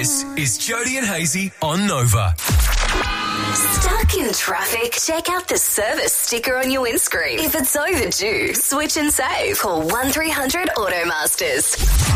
This is Jody and Hazy on Nova. Stuck in traffic? Check out the service sticker on your windscreen. If it's overdue, switch and save. Call 1300 Automasters.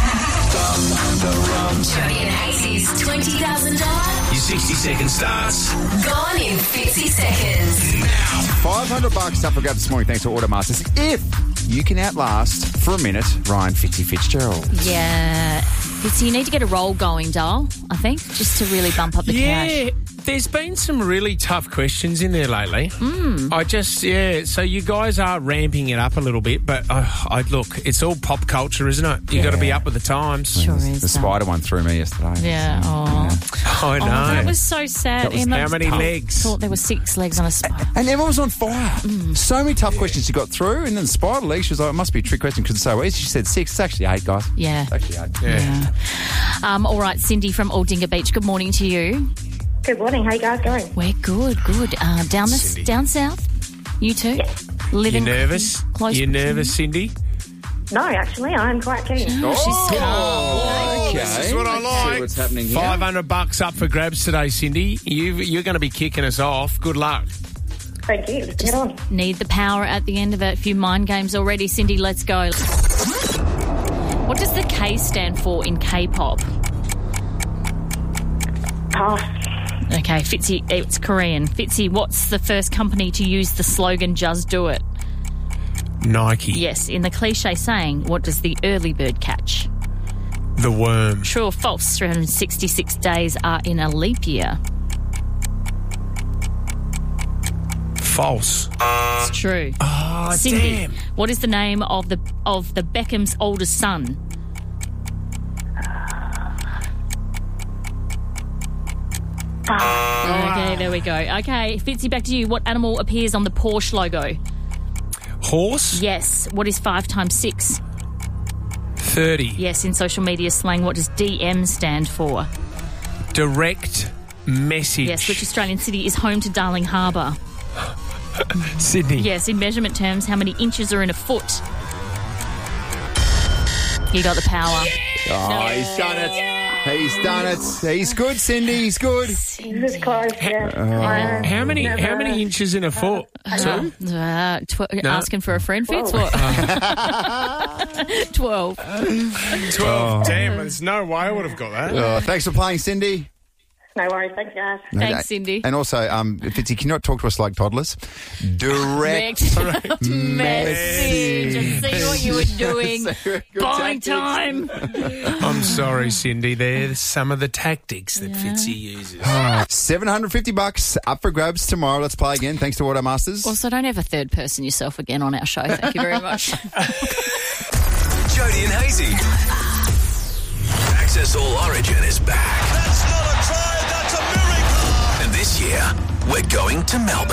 Jody and Hazy's $20,000. Your 60-second starts. Gone in 50 seconds. Now. $500 up for grabs this morning thanks to Automasters. If you can outlast for a minute Ryan Fitzgerald. Yeah. So you need to get a roll going, doll, I think, just to really bump up the cash. There's been some really tough questions in there lately. So you guys are ramping it up a little bit, but look, it's all pop culture, isn't it? You've got to be up with the times. Sure is. The spider one threw me yesterday. Yeah. I know. That was so sad. Emma how many legs? Thought there were 6 legs on a spider. And everyone was on fire. So many tough questions she got through, and then spider legs, she was like, it must be a trick question because it's so easy. She said 6. It's actually 8, guys. Yeah. It's actually 8. Yeah. All right, Cindy from Aldinga Beach, good morning to you. Good morning. How you guys going? We're good. Down south? You too? Yeah. Living You nervous? close You proximity? nervous, Cindy? No, actually, I'm quite keen. Oh, she's calm. Okay. This is what I Let's like. see what's happening here. $500 up for grabs today, Cindy. You're going to be kicking us off. Good luck. Thank you. Let's get on. Need the power at the end of it. A few mind games already. Cindy, let's go. What does the K stand for in K-pop? Pass. Okay, Fitzy, it's Korean. Fitzy, what's the first company to use the slogan, just do it? Nike. Yes, in the cliche saying, what does the early bird catch? The worm. True or false, 366 days are in a leap year? False. It's true. Oh, Cindy, damn. what is the name of the Beckham's oldest son? Okay, there we go. Okay, Fitzy, back to you. What animal appears on the Porsche logo? Horse? Yes. What is 5 times 6? 30. Yes, in social media slang, what does DM stand for? Direct message. Yes, which Australian city is home to Darling Harbour? Sydney. Yes, in measurement terms, how many inches are in a foot? You got the power. Oh, he's done it. He's done it. He's good, Cindy. He's good. This is close, yeah. How many inches in a foot? 2? Asking for a friend, Fitz? What? 12. 12. Damn, there's no way I would have got that. Oh, thanks for playing, Cindy. No worries. Thanks, guys. Thanks, Cindy. And also, Fitzy, can you not talk to us like toddlers? Direct message. I see what you were doing. Buying time. I'm sorry, Cindy. There's some of the tactics that Fitzy uses. $750 up for grabs tomorrow. Let's play again. Thanks to Automasters. Also, don't ever third person yourself again on our show. Thank you very much. Jody and Hazy. Access All Origin is back. That's not a try, that's a miracle! And this year, we're going to Melbourne.